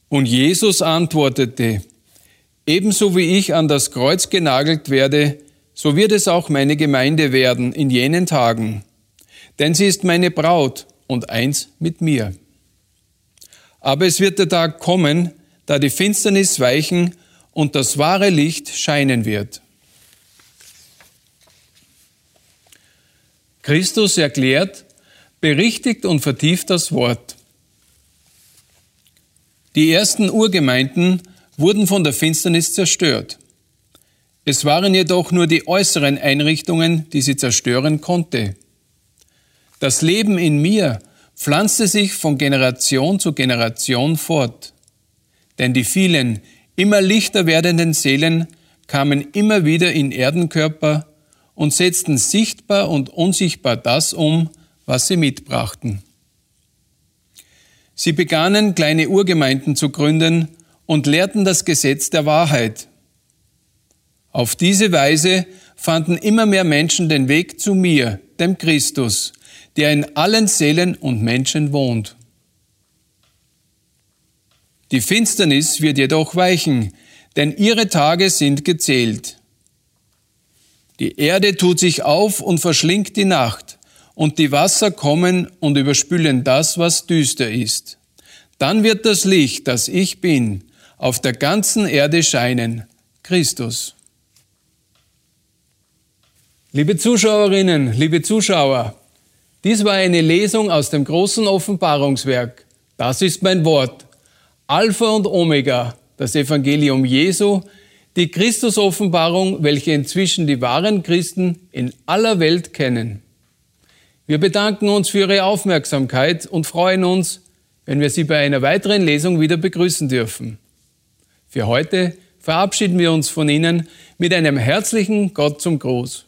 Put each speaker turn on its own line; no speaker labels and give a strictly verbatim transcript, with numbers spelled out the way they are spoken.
Und Jesus antwortete: Ebenso wie ich an das Kreuz genagelt werde, so wird es auch meine Gemeinde werden in jenen Tagen. Denn sie ist meine Braut und eins mit mir. Aber es wird der Tag kommen, da die Finsternis weichen und das wahre Licht scheinen wird. Christus erklärt, berichtigt und vertieft das Wort. Die ersten Urgemeinden wurden von der Finsternis zerstört. Es waren jedoch nur die äußeren Einrichtungen, die sie zerstören konnte. Das Leben in mir pflanzte sich von Generation zu Generation fort. Denn die vielen, immer lichter werdenden Seelen kamen immer wieder in Erdenkörper und setzten sichtbar und unsichtbar das um, was sie mitbrachten. Sie begannen, kleine Urgemeinden zu gründen und lehrten das Gesetz der Wahrheit. Auf diese Weise fanden immer mehr Menschen den Weg zu mir, dem Christus, der in allen Seelen und Menschen wohnt. Die Finsternis wird jedoch weichen, denn ihre Tage sind gezählt. Die Erde tut sich auf und verschlingt die Nacht, und die Wasser kommen und überspülen das, was düster ist. Dann wird das Licht, das ich bin, auf der ganzen Erde scheinen, Christus. Liebe Zuschauerinnen, liebe Zuschauer, dies war eine Lesung aus dem großen Offenbarungswerk. Das ist mein Wort. Alpha und Omega, das Evangelium Jesu, die Christus-Offenbarung, welche inzwischen die wahren Christen in aller Welt kennen. Wir bedanken uns für Ihre Aufmerksamkeit und freuen uns, wenn wir Sie bei einer weiteren Lesung wieder begrüßen dürfen. Für heute verabschieden wir uns von Ihnen mit einem herzlichen Gott zum Gruß.